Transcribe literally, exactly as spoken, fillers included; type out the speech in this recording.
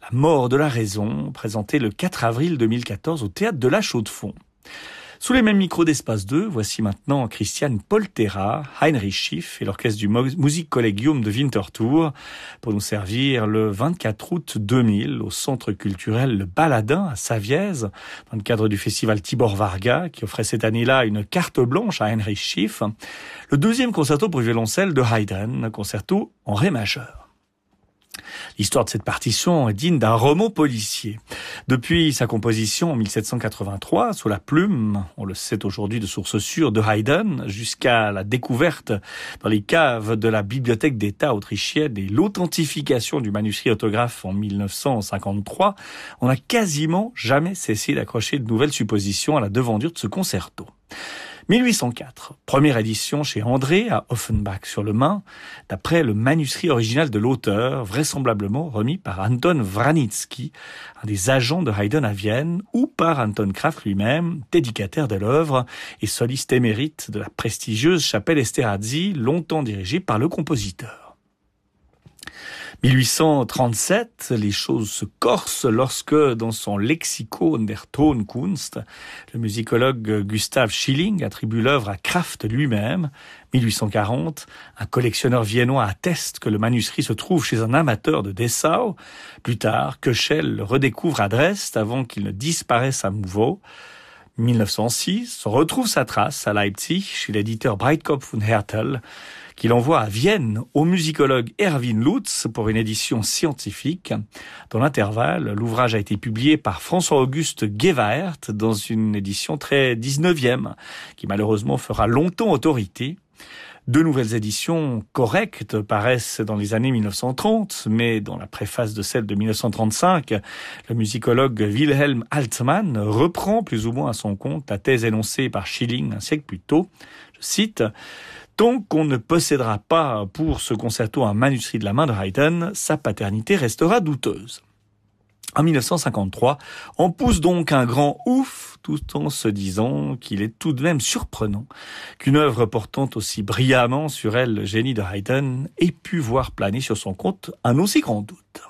La mort de la raison, présenté le quatre avril deux mille quatorze au Théâtre de la Chaux-de-Fonds. Sous les mêmes micros d'Espace deux, voici maintenant Christiane Poltera, Heinrich Schiff et l'orchestre du Musikkollegium de Winterthur pour nous servir le vingt-quatre août deux mille au centre culturel Le Baladin à Savièse, dans le cadre du festival Tibor Varga qui offrait cette année-là une carte blanche à Heinrich Schiff, le deuxième concerto pour violoncelle de Haydn, un concerto en ré majeur. L'histoire de cette partition est digne d'un roman policier. Depuis sa composition en mille sept cent quatre-vingt-trois, sous la plume, on le sait aujourd'hui de sources sûres, de Haydn, jusqu'à la découverte dans les caves de la Bibliothèque d'État autrichienne et l'authentification du manuscrit autographe en mille neuf cent cinquante-trois, on n'a quasiment jamais cessé d'accrocher de nouvelles suppositions à la devanture de ce concerto. mille huit cent quatre, première édition chez André à Offenbach-sur-le-Main, d'après le manuscrit original de l'auteur, vraisemblablement remis par Anton Vranitzky, un des agents de Haydn à Vienne, ou par Anton Kraft lui-même, dédicataire de l'œuvre et soliste émérite de la prestigieuse chapelle Esterházy, longtemps dirigée par le compositeur. mille huit cent trente-sept, les choses se corsent lorsque, dans son Lexikon der Tonkunst, le musicologue Gustav Schilling attribue l'œuvre à Kraft lui-même. mille huit cent quarante, un collectionneur viennois atteste que le manuscrit se trouve chez un amateur de Dessau. Plus tard, Köchel le redécouvre à Dresde avant qu'il ne disparaisse à nouveau. mille neuf cent six, on retrouve sa trace à Leipzig chez l'éditeur Breitkopf und Härtel, qui l'envoie à Vienne au musicologue Erwin Lutz pour une édition scientifique. Dans l'intervalle, l'ouvrage a été publié par François-Auguste Gevaert dans une édition très dix-neuvième, qui malheureusement fera longtemps autorité. Deux nouvelles éditions correctes paraissent dans les années mille neuf cent trente, mais dans la préface de celle de mille neuf cent trente-cinq, le musicologue Wilhelm Altmann reprend plus ou moins à son compte la thèse énoncée par Schilling un siècle plus tôt. Je cite: « Tant qu'on ne possédera pas pour ce concerto un manuscrit de la main de Haydn, sa paternité restera douteuse. » En mille neuf cent cinquante-trois, on pousse donc un grand ouf tout en se disant qu'il est tout de même surprenant qu'une œuvre portant aussi brillamment sur elle le génie de Haydn ait pu voir planer sur son compte un aussi grand doute.